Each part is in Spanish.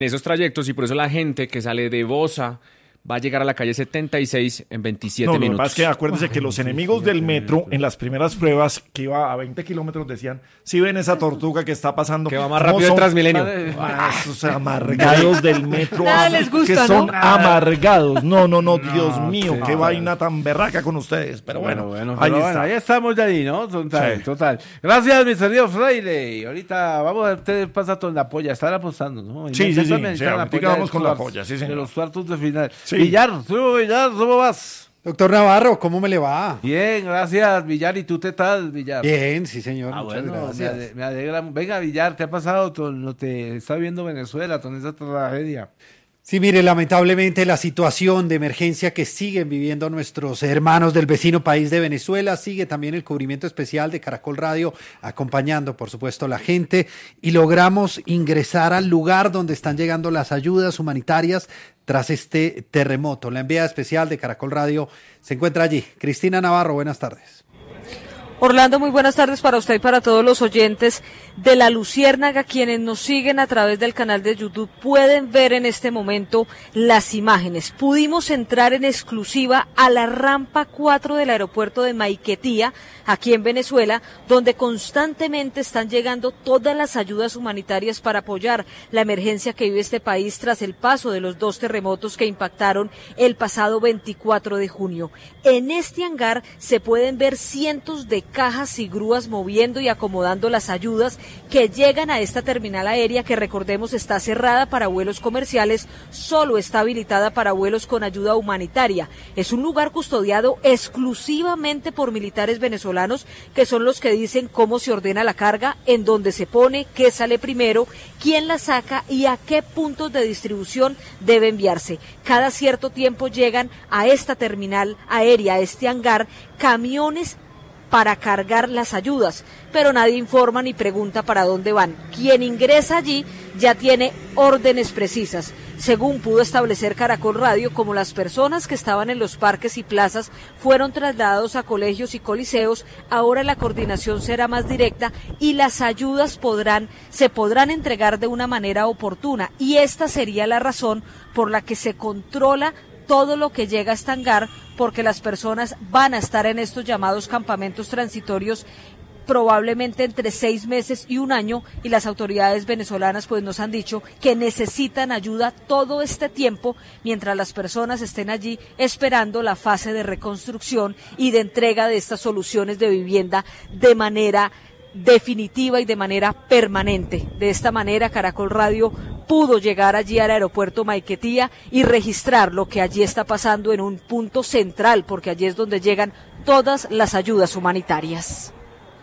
esos trayectos y por eso la gente que sale de Bosa va a llegar a la calle 76 en 27 minutos. No, lo que pasa es que acuérdense que los enemigos del metro en las primeras pruebas que iba a 20 kilómetros decían, si ven esa tortuga que está pasando, que va más rápido de Transmilenio. Esos amargados del metro. Nada les gusta, que son ¿no? amargados. No, Dios mío, qué vaina tan berraca con ustedes. Pero bueno, ahí está. Ahí estamos ya ahí, ¿no? Total. Gracias, mi querido Freire. Y ahorita vamos a ver qué pasa con la polla. Están apostando, ¿no? Sí, ahorita vamos con la polla, sí, señor. De los cuartos de final. Sí. Villar, ¿cómo vas? Doctor Navarro, ¿cómo me le va? Bien, gracias, Villar. ¿Y tú qué tal, Villar? Bien, sí, señor. Muchas bueno, gracias. me alegra. Venga, Villar, ¿qué ha pasado con lo que está viendo Venezuela, con esa tragedia? Sí, mire, lamentablemente la situación de emergencia que siguen viviendo nuestros hermanos del vecino país de Venezuela, sigue también el cubrimiento especial de Caracol Radio, acompañando, por supuesto, a la gente, y logramos ingresar al lugar donde están llegando las ayudas humanitarias tras este terremoto. La enviada especial de Caracol Radio se encuentra allí. Cristina Navarro, buenas tardes. Orlando, muy buenas tardes para usted y para todos los oyentes de La Luciérnaga. Quienes nos siguen a través del canal de YouTube pueden ver en este momento las imágenes. Pudimos entrar en exclusiva a la rampa 4 del aeropuerto de Maiquetía, aquí en Venezuela, donde constantemente están llegando todas las ayudas humanitarias para apoyar la emergencia que vive este país tras el paso de los 2 terremotos que impactaron el pasado 24 de junio. En este hangar se pueden ver cientos de cajas y grúas moviendo y acomodando las ayudas que llegan a esta terminal aérea que, recordemos, está cerrada para vuelos comerciales, solo está habilitada para vuelos con ayuda humanitaria. Es un lugar custodiado exclusivamente por militares venezolanos, que son los que dicen cómo se ordena la carga, en dónde se pone, qué sale primero, quién la saca y a qué puntos de distribución debe enviarse. Cada cierto tiempo llegan a esta terminal aérea, a este hangar, camiones para cargar las ayudas, pero nadie informa ni pregunta para dónde van. Quien ingresa allí ya tiene órdenes precisas. Según pudo establecer Caracol Radio, como las personas que estaban en los parques y plazas fueron trasladados a colegios y coliseos, ahora la coordinación será más directa y las ayudas se podrán entregar de una manera oportuna, y esta sería la razón por la que se controla todo lo que llega a este hangar, porque las personas van a estar en estos llamados campamentos transitorios probablemente entre 6 meses y 1 año, y las autoridades venezolanas pues nos han dicho que necesitan ayuda todo este tiempo mientras las personas estén allí esperando la fase de reconstrucción y de entrega de estas soluciones de vivienda de manera definitiva y de manera permanente. De esta manera, Caracol Radio pudo llegar allí al aeropuerto Maiquetía y registrar lo que allí está pasando en un punto central, porque allí es donde llegan todas las ayudas humanitarias.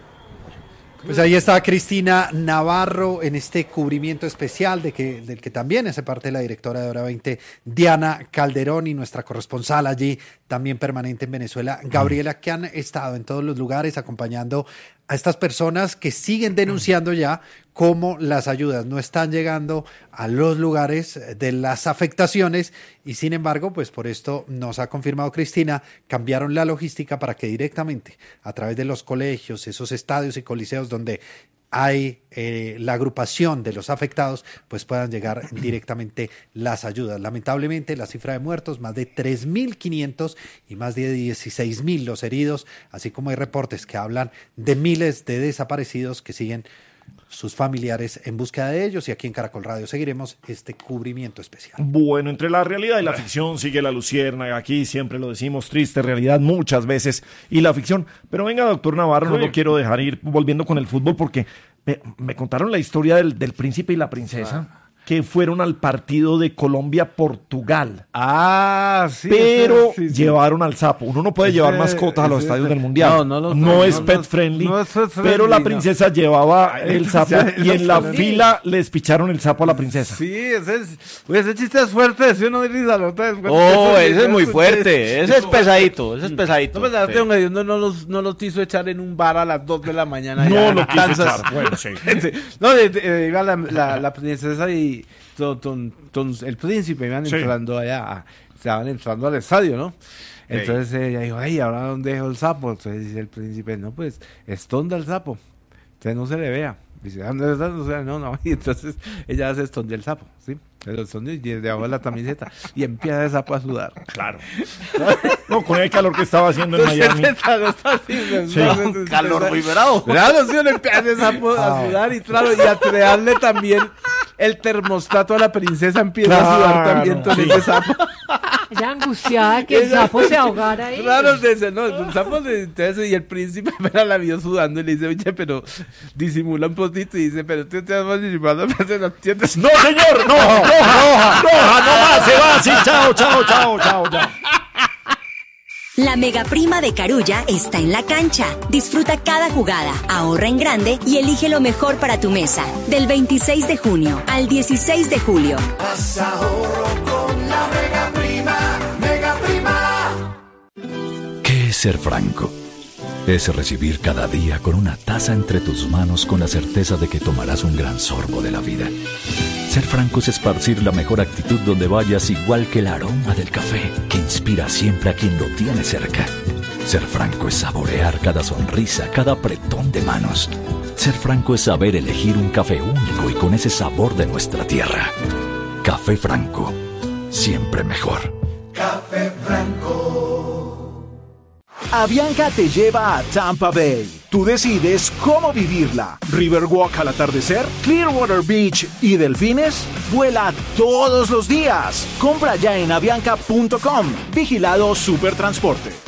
Pues ahí está Cristina Navarro en este cubrimiento especial del que también hace parte la directora de Hora 20, Diana Calderón, y nuestra corresponsal allí, también permanente en Venezuela, Gabriela, que han estado en todos los lugares acompañando a estas personas que siguen denunciando ya cómo las ayudas no están llegando a los lugares de las afectaciones, y sin embargo, pues por esto nos ha confirmado Cristina, cambiaron la logística para que directamente a través de los colegios, esos estadios y coliseos donde hay la agrupación de los afectados, pues puedan llegar directamente las ayudas. Lamentablemente la cifra de muertos, más de 3.500 y más de 16.000 los heridos, así como hay reportes que hablan de miles de desaparecidos que siguen sus familiares en búsqueda de ellos, y aquí en Caracol Radio seguiremos este cubrimiento especial. Bueno, entre la realidad y la ficción sigue La Luciérnaga, aquí siempre lo decimos, triste realidad muchas veces, y la ficción. Pero venga, doctor Navarro, no lo quiero dejar ir volviendo con el fútbol, porque me contaron la historia del príncipe y la princesa, que fueron al partido de Colombia-Portugal. Sí. Pero sí. llevaron al sapo. Uno no puede llevar mascotas a los estadios del Mundial. No es pet friendly. Pero la princesa llevaba el sapo y en la fila les picharon el sapo a la princesa. Sí, ese chiste es fuerte. Si uno dice ese es muy fuerte. Ese es pesadito. No los quiso echar en un bar a las 2 de la mañana. No lo quiso echar. Bueno, sí. Iba la princesa y el príncipe iban entrando allá, estaban entrando al estadio, ¿no? Entonces ella dijo, ay, ¿ahora dónde dejo el sapo? Entonces dice el príncipe, no, pues, esconda el sapo. usted no se le vea. Dice, no. Y entonces ella se escondió el sapo, ¿sí? Se lo escondió y debajo de la camiseta. Y empieza el sapo a sudar. Claro. No, con el calor que estaba haciendo en Miami. Calor muy bravo. Claro, sí, le empieza el sapo a sudar y claro, y a crearle también el termostato a la princesa empieza a sudar también con ese sapo. Ella angustiada que el sapo se ahogara ahí. Claro, el sapo entonces, y el príncipe apenas la vio sudando y le dice, oye, pero disimula un poquito y dice, pero tú te vas disimulando, pero no entiendes. No, señor, no más, se va así, chao. La Mega Prima de Carulla está en la cancha. Disfruta cada jugada, ahorra en grande y elige lo mejor para tu mesa. Del 26 de junio al 16 de julio. Haz ahorro con la Mega Prima. ¿Qué es ser franco? Es recibir cada día con una taza entre tus manos con la certeza de que tomarás un gran sorbo de la vida. Ser franco es esparcir la mejor actitud donde vayas, igual que el aroma del café que inspira siempre a quien lo tiene cerca. Ser franco es saborear cada sonrisa, cada apretón de manos. Ser franco es saber elegir un café único y con ese sabor de nuestra tierra. Café Franco, siempre mejor. Café Franco. Avianca te lleva a Tampa Bay. Tú decides cómo vivirla. Riverwalk al atardecer, Clearwater Beach y delfines. Vuela todos los días. Compra ya en avianca.com. Vigilado Supertransporte.